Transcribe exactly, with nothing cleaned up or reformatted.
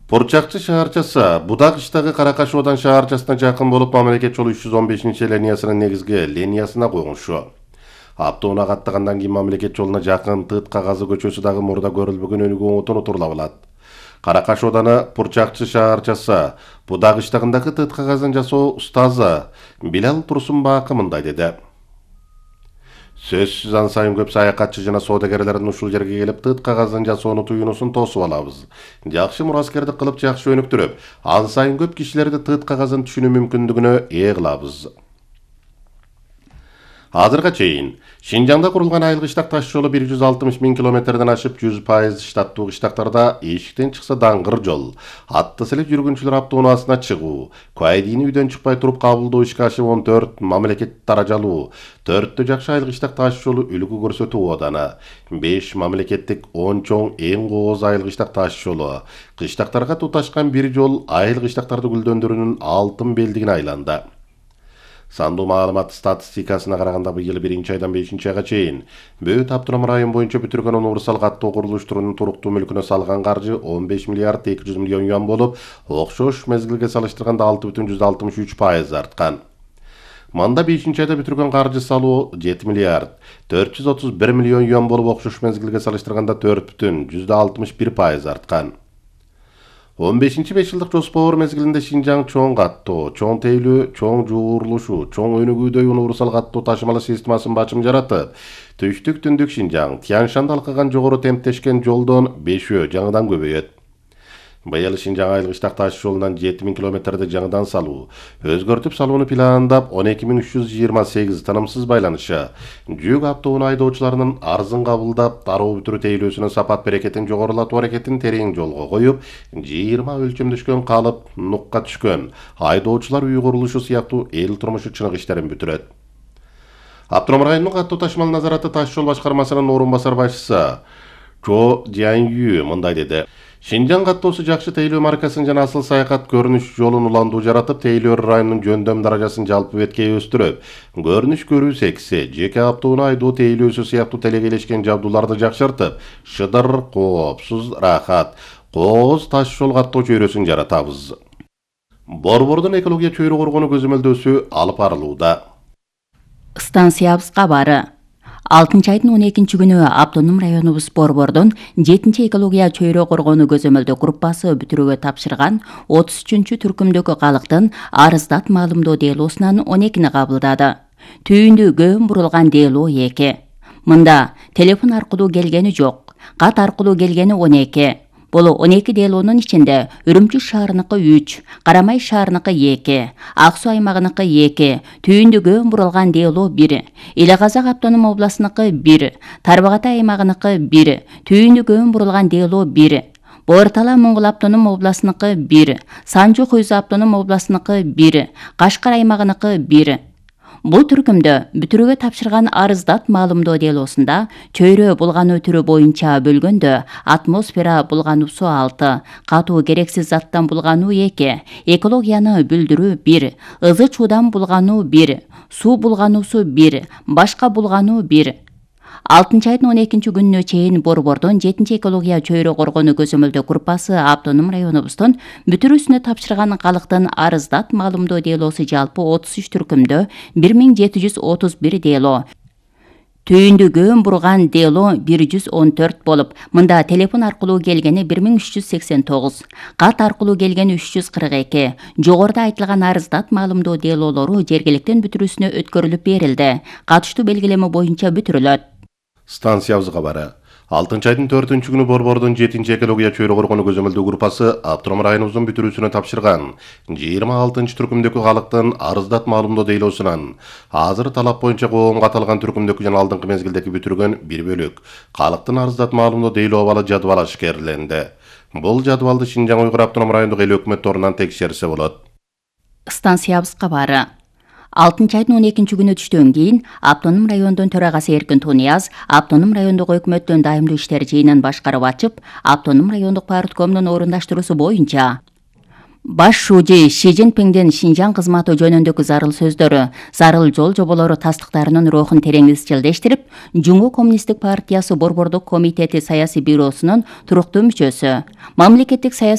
Бурчакчы шаарчасы Будак-Иштагы Каракаш Одан шаарчасына жакын болуп, мамлекет жолу үч жүз он бешинчи линиясынын негизги линиясына койгонушу. Автоунаа каттагандан кийин мамлекет жолуна жакын Тыт Кагазы көчөсү дагы мурда көрүлбөгөн өнүгүү отону турула алат. Каракаш Оданы Бурчакчы шаарчасы Будак-Иштагындагы Тыт Кагазын жасоо устазы Билал Турсунбаакы мындай деди. Сөзсүз ан сайын көп саякатчы жана соодагерлердин ушул жерге келип Тыт Кагазын жасоону туюнусун тосуп алабыз. Жакшы мураскердик кылып жакшы өнүктүрүп, ан сайын көп кишилерди Тыт Кагазын түшүнүү мүмкүндүгүнө ээ кылабыз. Азырга чейин Шинжаңда курулган айыл кыштак таш жолу бир жүз алтымыш миң километрден ашып жүз пайыз штаттуу кыштактарда эшиктен чыкса даңгыр жол, атты селеп жүргүнчүлөр автоунаасына чыгуу, куайдини үйдөн чыкпай туруп кабылдоо ишке ашып он төрт мамлекет даражалуу, төрттө жакшы айыл кыштак таш жолу үлгү көрсөтүү Оданы, беш мамлекеттик он чоң эң кооз айыл кыштак таш жолу, кыштактарга туташкан бир жол айыл кыштактарды гүлдөндүрүүнүн алтын белдигине айланды. Сандуу маалымат статистикасына караганда быйыл биринчи айдан бешинчи айга чейин Бөт автоном район боюнча бүтүргөн универсал каттоо курулуштарынын туруктуу мүлкүнө салган каржы он беш миллиард эки жүз миллион юан болуп, окшош мезгилге салыштырганда алты бүтүн жүз алтымыш үч пайыз арткан. Манда бешинчи айда бүтүргөн каржы салуу жети миллиард төрт жүз отуз бир миллион юан болуп, окшош мезгилге салыштырганда төрт бүтүн жүз алтымыш бир пайыз арткан. он бешинчи беш жылдык жоспор мезгилинде Шинжаң чоң каттоо, чоң тейлөө, чоң жуурулушу, чоң өнүгүүдө универсал каттоо ташымалы системасын бачым жаратып, түштүк түндүк Шинжаң Тянь-Шанды алкаган жогору темптешкен жолдон бешөө жаңыдан көбөйөт. Быйыл Шинжаң айыл кыштак таш жолунан жети миң километрди жаңыдан салуу, өзгөртүп салууну пландап он эки миң үч жүз жыйырма сегиз тынымсыз байланышы, жүк автоунаа айдоочуларынын арзын кабылдап, тароо бүтүрүү тейлөөсүнүн сапат берекетин жогорулатуу аракетин терең жолго коюп, жыйырма өлчөмдөшкөн калып нукка түшкөн айдоочулар үй курулушу сыяктуу эл турмушу чыныгы иштерин бүтүрөт. Автоном районунун каттоо ташмал назараты таш жол башкармасынын орун басар башчысы Чо Жианью мындай деди. Шинжаң каттоосу жакшы тейлөө маркасын жана асыл саякат көрүнүш жолун уландуу жаратып, тейлөө районунун жөндөм даражасын жалпы бетке өстүрүп, көрүнүш көрүү секси, жеке автоунаа айдоо тейлөөсү сыяктуу телегелешкен жабдууларды жакшыртып, шыдыр, коопсуз, рахат, кооз таш жол каттоо чөйрөсүн жаратабыз. Борбордун экология чөйрө коргонуу көзөмөлдөөсү алып барылууда. Станциябыз кабары. алтынчы айдын он экинчи күнү автоном районубуз Борбордун жетинчи экология чөйрө коргонуу көзөмөлдөө группасы бүтүрүүгө тапшырган отуз үчүнчү түркүмдөгү калктын арыздат маалымдоо делоосунан он экини кабылдады. Түйүндү көөн бурулган делоо эки. Мында телефон аркылуу келгени жок, кат аркылуу келгени он эки. Бул он эки делоонун ичинде Үрүмчү шаарыныкы үч, Карамай шаарыныкы эки, Ак Суу аймагыныкы эки, Түйүндү көөн бурулган делоо бир, Эле Казак автоном областыныкы бир, Тарбагатай аймагыныкы бир, Түйүндү көөн бурулган делоо бир, Боортала Моңгол автоном областыныкы бир, Санжу Куйзу автоном областыныкы бир, Кашкар аймагыныкы бир. Бул түркүмдө бүтүрүүгө тапшырган арыздат маалымдоо делоосунда чөйрө булгануу түрү боюнча бөлгөндө атмосфера булгануусу алты, катуу керексиз заттан булгануу эки, экологияны бүлдүрүү бир, ызы чуудан булгануу бир, суу булгануусу бир, башка булгануу бир. алтынчы айдын он экинчи күнүнө чейин Борбордун жетинчи экология чөйрө коргонуу көзөмөлдөө группасы автоном районубуздун бүтүрүүсүнө тапшырган калктын арыздат маалымдоо делоосу жалпы отуз үч түркүмдө бир миң жети жүз отуз бир делоо. Түйүндү көөн бурган делоо бир жүз он төрт болуп, мында телефон аркылуу келгени бир миң үч жүз сексен тогуз, кат аркылуу келгени үч жүз кырк эки, жогоруда айтылган арыздат маалымдоо делоолору жергиликтин бүтүрүүсүнө өткөрүлүп берилди. Катыштуу белгилеме боюнча бүтүрүлөт. Станциябыз кабары. алтынчы айдын төртүнчү күнү Борбордун жетинчи экология чөйрө коргонуу көзөмөлдөө группасы автоном районубуздун бүтүрүүсүнө тапшырган жыйырма алтынчы түркүмдөгү калктын арыздат маалымдоо делоосунан азыр талап боюнча коомго аталган түркүмдөгү жана алдыңкы мезгилдеги бүтүргөн бир бөлүк калктын арыздат маалымдоо делоо абалы жадвал ашкерленди. Бул жадвалды Шинжаң Уйгур автоном райондук эл өкмөт торунан текшерсе болот. Станциябыз кабары. алтынчы айдын он экинчи күнү түштөн кийин автоном райондун төрагасы Эркин Тунияз автоном райондук өкмөттүн дайымдуу иштер жыйынын башкарып ачып, автоном райондук парткомдун орундаштыруусу боюнча Баш шужи Ши Цзиньпиңдин Шинжаң кызматы жөнүндөгү зарыл сөздөрү, зарыл жол жоболору тастыктарынын рухун терең изчилдештирип, Жумгу коммунисттик партиясы Борбордук комитети саясий бюросунун туруктуу мүчөсү, мамлекеттик саясий